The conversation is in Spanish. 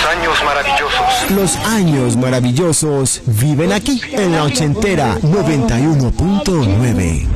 años maravillosos. Los años maravillosos viven aquí, en la ochentera 91.9.